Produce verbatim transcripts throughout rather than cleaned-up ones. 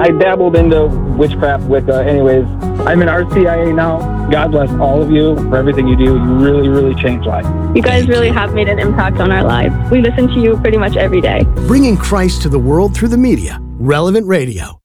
I dabbled into witchcraft, Wicca. Anyways, I'm in R C I A now. God bless all of you for everything you do. You really, really changed lives. You guys really have made an impact on our lives. We listen to you pretty much every day. Bringing Christ to the world through the media. Relevant Radio.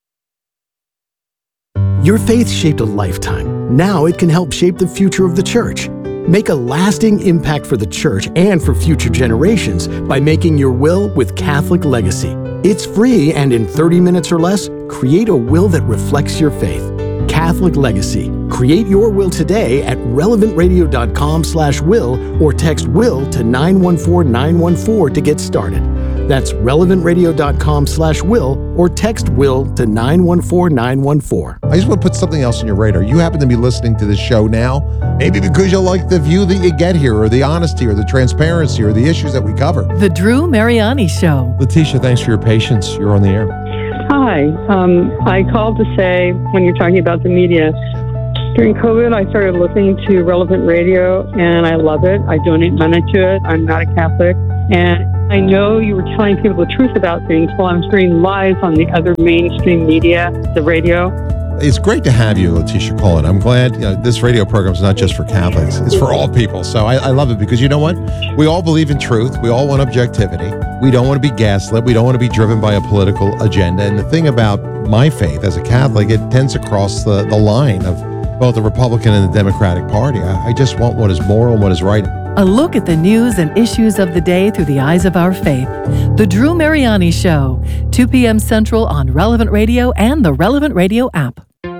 Your faith shaped a lifetime. Now it can help shape the future of the church. Make a lasting impact for the church and for future generations by making your will with Catholic Legacy. It's free, and in thirty minutes or less, create a will that reflects your faith. Catholic Legacy. Create your will today at relevant radio dot com slash will or text will to nine one four nine one four to get started. That's relevant radio dot com slash will or text will to nine one four nine one four. I just want to put something else on your radar. You happen to be listening to this show now, maybe because you like the view that you get here, or the honesty, or the transparency, or the issues that we cover. The Drew Mariani Show. Letitia, thanks for your patience. You're on the air. Hi. Um, I called to say, when you're talking about the media, during COVID, I started listening to Relevant Radio, and I love it. I donate money to it. I'm not a Catholic. And I know you were telling people the truth about things while I'm hearing lies on the other mainstream media, the radio. It's great to have you, Letitia, call in. I'm glad you know, this radio program is not just for Catholics. It's for all people. So I, I love it because you know what? We all believe in truth. We all want objectivity. We don't want to be gaslit. We don't want to be driven by a political agenda. And the thing about my faith as a Catholic, it tends to cross the, the line of both the Republican and the Democratic Party. I, I just want what is moral and what is right. A look at the news and issues of the day through the eyes of our faith. The Drew Mariani Show, two p.m. Central on Relevant Radio and the Relevant Radio app.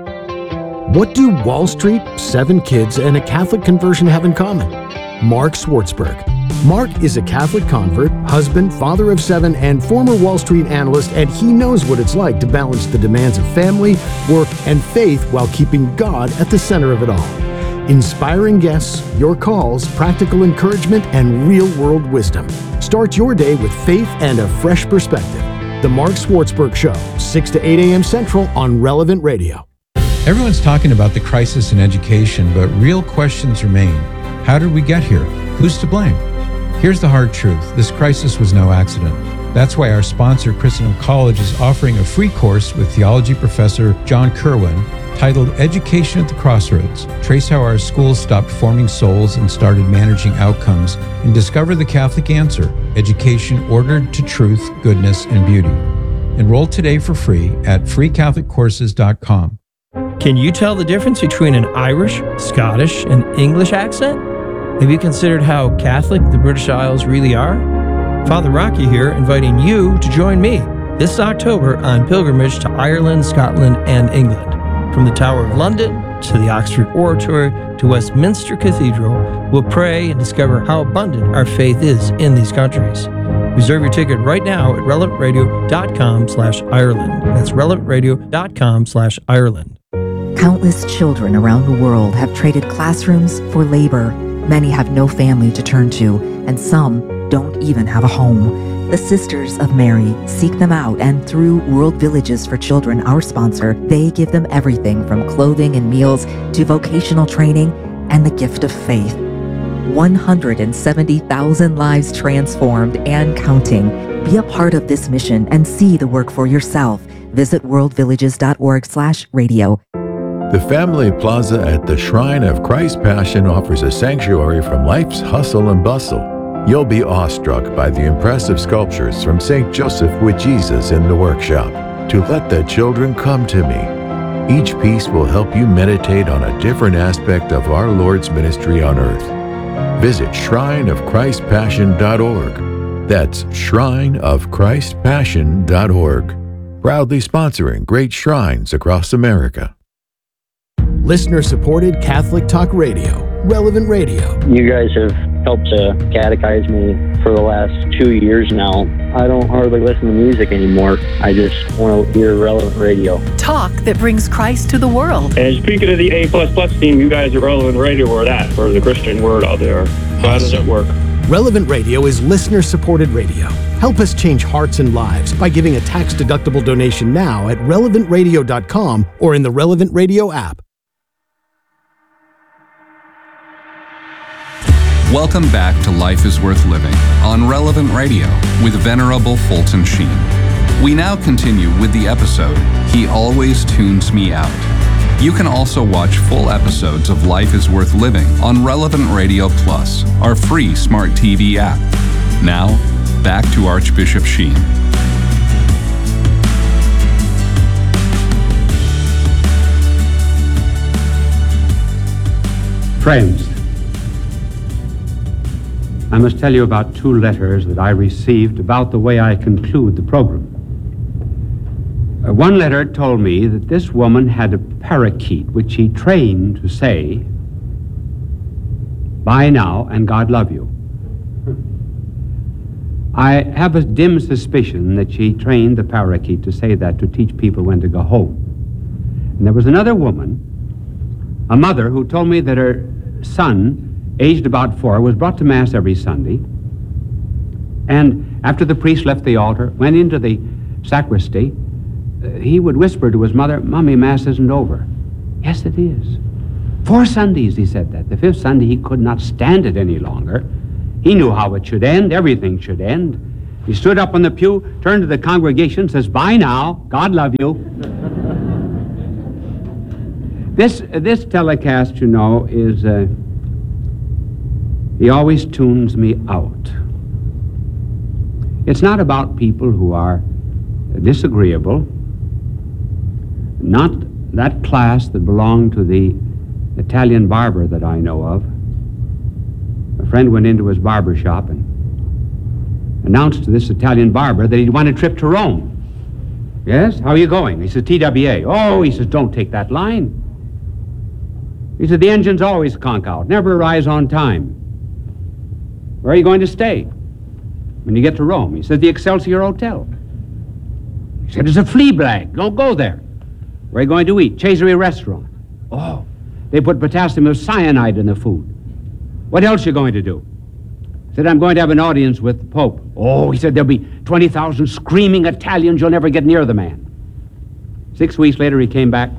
What do Wall Street, seven kids, and a Catholic conversion have in common? Mark Swartzberg. Mark is a Catholic convert, husband, father of seven, and former Wall Street analyst, and he knows what it's like to balance the demands of family, work, and faith while keeping God at the center of it all. Inspiring guests, your calls, practical encouragement, and real-world wisdom. Start your day with faith and a fresh perspective. The Mark Swartzberg Show, six to eight a.m. Central on Relevant Radio. Everyone's talking about the crisis in education, but real questions remain. How did we get here? Who's to blame? Here's the hard truth. This crisis was no accident. That's why our sponsor, Christendom College, is offering a free course with theology professor John Kerwin titled Education at the Crossroads. Trace how our schools stopped forming souls and started managing outcomes, and discover the Catholic answer, education ordered to truth, goodness, and beauty. Enroll today for free at free catholic courses dot com. Can you tell the difference between an Irish, Scottish, and English accent? Have you considered how Catholic the British Isles really are? Father Rocky here, inviting you to join me this October on pilgrimage to Ireland, Scotland, and England. From the Tower of London to the Oxford Oratory to Westminster Cathedral, we'll pray and discover how abundant our faith is in these countries. Reserve your ticket right now at relevant radio dot com slash Ireland. That's relevant radio dot com slash Ireland. Countless children around the world have traded classrooms for labor. Many have no family to turn to, and some don't even have a home. The Sisters of Mary seek them out, and through World Villages for Children, our sponsor, they give them everything from clothing and meals to vocational training and the gift of faith. one hundred seventy thousand lives transformed and counting. Be a part of this mission and see the work for yourself. Visit world villages dot org slash radio. The Family Plaza at the Shrine of Christ Passion offers a sanctuary from life's hustle and bustle. You'll be awestruck by the impressive sculptures from Saint Joseph with Jesus in the workshop, To Let the Children Come to Me. Each piece will help you meditate on a different aspect of our Lord's ministry on earth. Visit shrine of christ passion dot org. That's shrine of christ passion dot org. Proudly sponsoring great shrines across America. Listener-supported Catholic Talk Radio, Relevant Radio. You guys have helped to catechize me for the last two years now. I don't hardly listen to music anymore. I just want to hear Relevant Radio. Talk that brings Christ to the world. And speaking of the A plus plus team, you guys are Relevant Radio or that for the Christian word out there. So how does it work? Relevant Radio is listener-supported radio. Help us change hearts and lives by giving a tax-deductible donation now at relevant radio dot com or in the Relevant Radio app. Welcome back to Life is Worth Living on Relevant Radio with Venerable Fulton Sheen. We now continue with the episode, He Always Tunes Me Out. You can also watch full episodes of Life is Worth Living on Relevant Radio Plus, our free smart T V app. Now, back to Archbishop Sheen. Friends, I must tell you about two letters that I received about the way I conclude the program. Uh, one letter told me that this woman had a parakeet which he trained to say, "Bye now and God love you." I have a dim suspicion that she trained the parakeet to say that to teach people when to go home. And there was another woman, a mother, who told me that her son, aged about four, was brought to Mass every Sunday, and after the priest left the altar, went into the sacristy, uh, he would whisper to his mother, "Mommy, Mass isn't over." "Yes, it is." Four Sundays he said that. The fifth Sunday he could not stand it any longer. He knew how it should end. Everything should end. He stood up on the pew, turned to the congregation, says, "Bye now. God love you." This, this telecast, you know, is... Uh, He always tunes me out. It's not about people who are disagreeable, not that class that belonged to the Italian barber that I know of. A friend went into his barber shop and announced to this Italian barber that he'd won a trip to Rome. "Yes? How are you going?" He said, "T W A. "Oh," he says, "don't take that line." He said, "The engines always conk out, never arrives on time." "Where are you going to stay when you get to Rome?" He said, "The Excelsior Hotel." He said, "It's a flea bag. Don't go there." "Where are you going to eat?" "Cesare Restaurant." "Oh, they put potassium cyanide in the food." "What else are you going to do?" He said, "I'm going to have an audience with the Pope." "Oh," he said, "there'll be twenty thousand screaming Italians. You'll never get near the man." Six weeks later, he came back.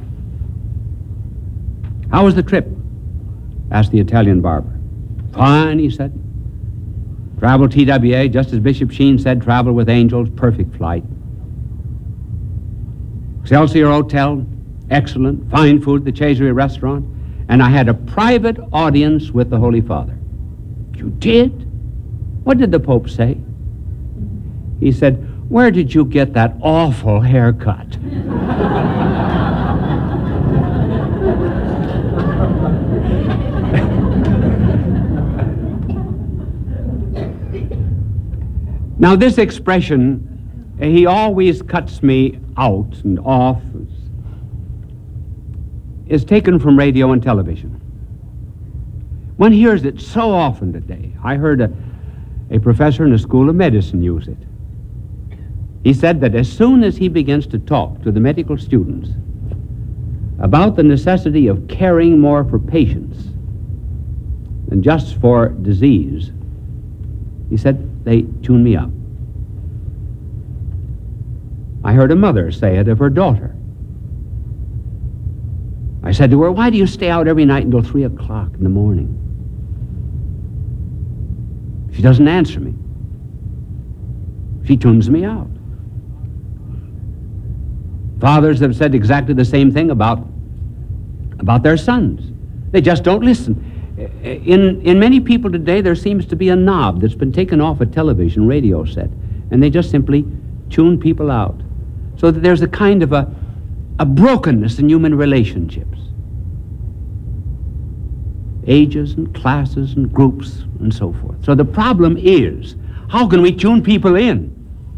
"How was the trip?" asked the Italian barber. "Fine," he said. "Travel T W A, just as Bishop Sheen said, travel with angels, perfect flight. Excelsior Hotel, excellent, fine food, the Cesare Restaurant, and I had a private audience with the Holy Father." "You did? What did the Pope say?" He said, "Where did you get that awful haircut?" Now, this expression, "he always cuts me out and off," is taken from radio and television. One hears it so often today. I heard a, a professor in a school of medicine use it. He said that as soon as he begins to talk to the medical students about the necessity of caring more for patients than just for disease, he said, they tune me up. I heard a mother say it of her daughter. I said to her, "Why do you stay out every night until three o'clock in the morning?" She doesn't answer me. She tunes me out. Fathers have said exactly the same thing about, about their sons. They just don't listen. In, in many people today, there seems to be a knob that's been taken off a television radio set, and they just simply tune people out. So that there's a kind of a, a brokenness in human relationships. Ages and classes and groups and so forth. So the problem is, how can we tune people in?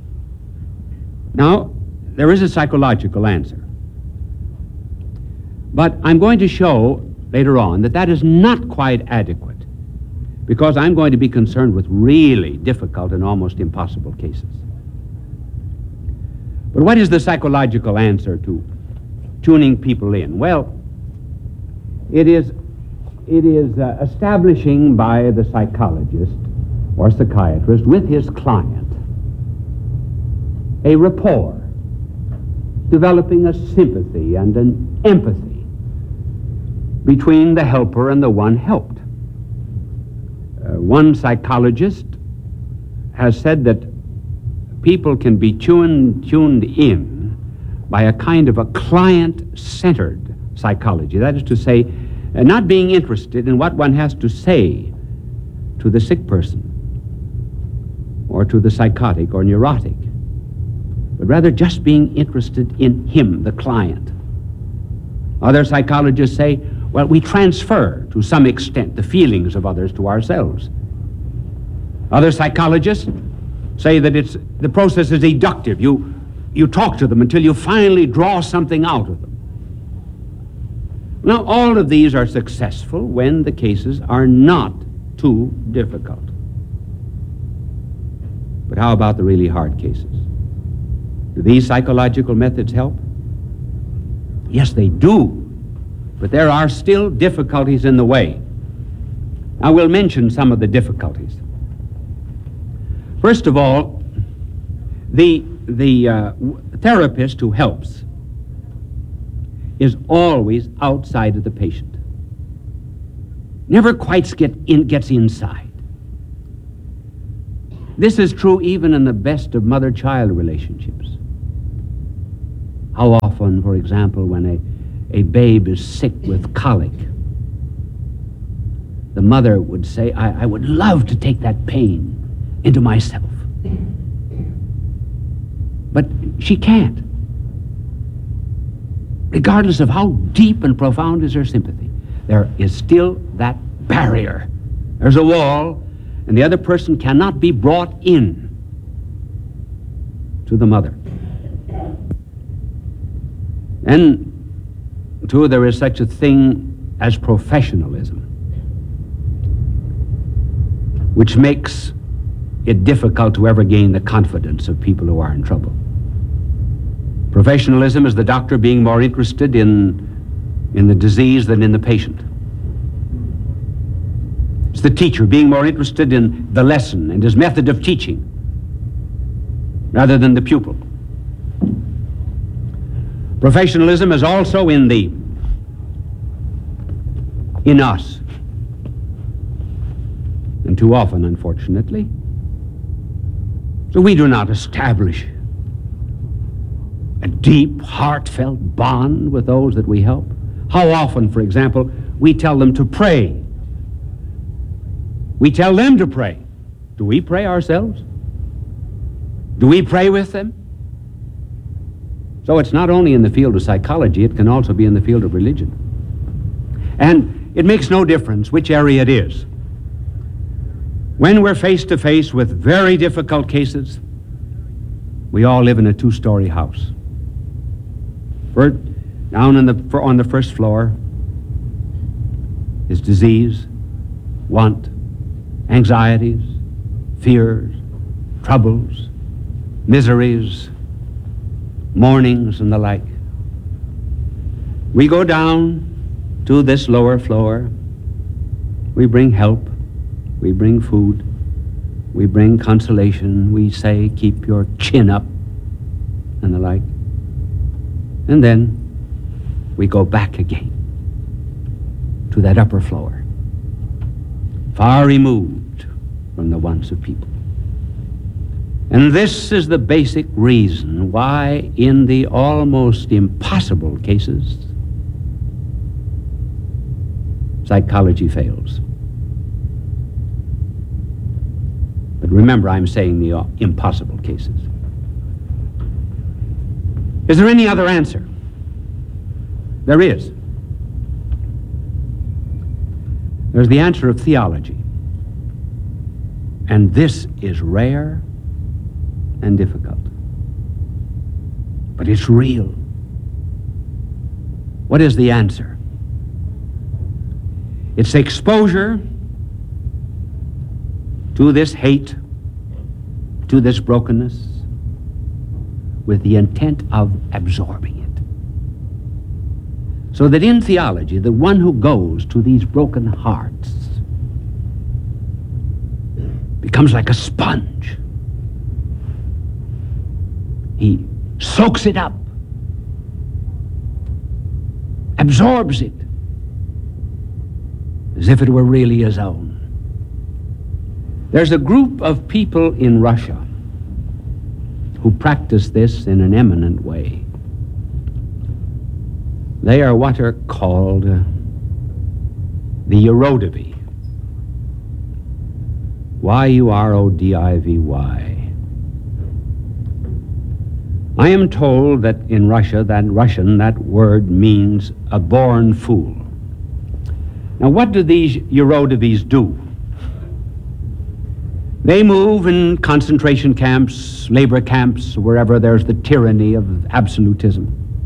Now, there is a psychological answer. But I'm going to show later on that that is not quite adequate, because I'm going to be concerned with really difficult and almost impossible cases. But what is the psychological answer to tuning people in? Well, it is, it is uh, establishing by the psychologist or psychiatrist with his client a rapport, developing a sympathy and an empathy between the helper and the one helped. Uh, one psychologist has said that people can be tuned, tuned in by a kind of a client-centered psychology. That is to say, uh, not being interested in what one has to say to the sick person or to the psychotic or neurotic, but rather just being interested in him, the client. Other psychologists say, well, we transfer to some extent the feelings of others to ourselves. Other psychologists say that it's, the process is deductive. You, you talk to them until you finally draw something out of them. Now, all of these are successful when the cases are not too difficult. But how about the really hard cases? Do these psychological methods help? Yes, they do. But there are still difficulties in the way. I will mention some of the difficulties. First of all, the, the uh, therapist who helps is always outside of the patient. Never quite get in, gets inside. This is true even in the best of mother-child relationships. How often, for example, when a, a babe is sick with colic, the mother would say, I, I would love to take that pain into myself. But she can't. Regardless of how deep and profound is her sympathy, there is still that barrier. There's a wall, and the other person cannot be brought in to the mother. And, too, there is such a thing as professionalism, which makes it difficult to ever gain the confidence of people who are in trouble. Professionalism is the doctor being more interested in, in the disease than in the patient. It's the teacher being more interested in the lesson and his method of teaching rather than the pupil. Professionalism is also in the, in us. And too often, unfortunately, so we do not establish a deep, heartfelt bond with those that we help. How often, for example, we tell them to pray. We tell them to pray. Do we pray ourselves? Do we pray with them? So it's not only in the field of psychology, it can also be in the field of religion. And it makes no difference which area it is. When we're face to face with very difficult cases, we all live in a two-story house. First, down in the, on the first floor is disease, want, anxieties, fears, troubles, miseries, mournings, and the like. We go down to this lower floor. We bring help. We bring food. We bring consolation. We say, keep your chin up, and the like. And then we go back again to that upper floor, far removed from the wants of people. And this is the basic reason why in the almost impossible cases, psychology fails. But remember, I'm saying the impossible cases. Is there any other answer? There is. There's the answer of theology. And this is rare and difficult. But it's real. What is the answer? It's exposure to this hate, to this brokenness, with the intent of absorbing it. So that in theology, the one who goes to these broken hearts becomes like a sponge. He soaks it up, absorbs it, as if it were really his own. There's a group of people in Russia who practice this in an eminent way. They are what are called uh, the Eurodivy. Y U R O D I V Y. I am told that in Russia, that Russian, that word means a born fool. Now, what do these Eurodivies do? They move in concentration camps, labor camps, wherever there's the tyranny of absolutism.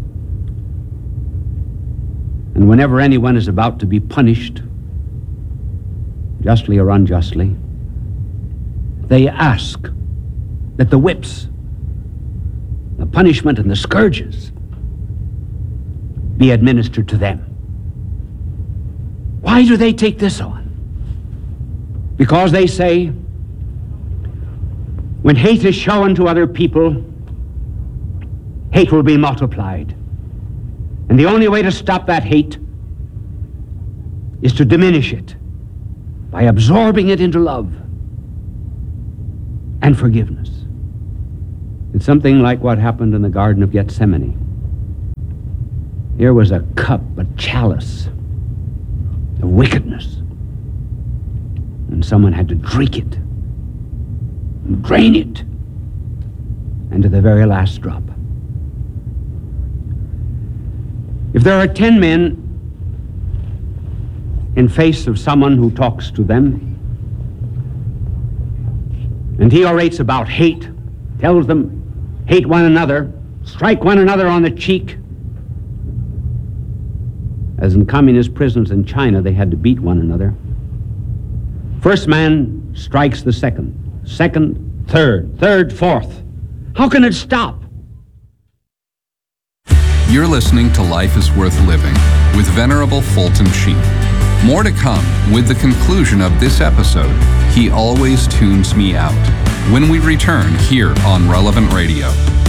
And whenever anyone is about to be punished, justly or unjustly, they ask that the whips, the punishment and the scourges be administered to them. Why do they take this on? Because they say, when hate is shown to other people, hate will be multiplied. And the only way to stop that hate is to diminish it by absorbing it into love and forgiveness. It's something like what happened in the Garden of Gethsemane. Here was a cup, a chalice of wickedness. And someone had to drink it, and drain it, and to the very last drop. If there are ten men in face of someone who talks to them, and he orates about hate, tells them, hate one another, strike one another on the cheek. As in communist prisons in China, they had to beat one another. First man strikes the second, second, third, third, fourth. How can it stop? You're listening to Life is Worth Living with Venerable Fulton Sheen. More to come with the conclusion of this episode, He Always Tunes Me Out, when we return here on Relevant Radio.